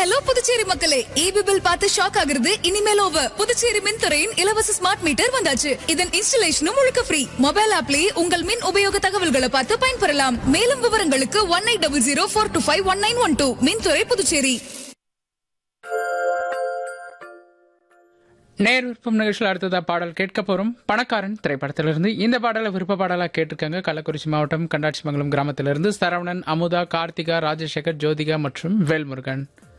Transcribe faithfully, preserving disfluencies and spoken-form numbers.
Hello Puducherry மக்களே, EB bill பார்த்து shock ஆகுறது இனிமேல் ஓவர். புதுச்சேரி மின்துறையின் இலவச ஸ்மார்ட் மீட்டர் வந்தாச்சு. இதன் இன்ஸ்டலேஷனும் முழுக்க ஃப்ரீ. மொபைல் ஆப்லயே உங்கள் மின் உபயோக தகவல்களை பார்த்து பயன்பெறலாம். மேலும் விவரங்களுக்கு one eight double zero four two five one nine one two. மின்துறை புதுச்சேரி. நேர் விருப்பம் நிகழ்ச்சியில் அடுத்ததா பாடல் கேட்க போறோம். பணக்காரன் திரைப்படத்திலிருந்து இந்த பாடலை விருப்ப பாடலா கேட்டிருக்காங்க கள்ளக்குறிச்சி மாவட்டம் கண்டாட்சிமங்கலம் கிராமத்திலிருந்து சரவணன், அமுதா, கார்த்திகா, ராஜசேகர், ஜோதிகா மற்றும் வேல்முருகன்.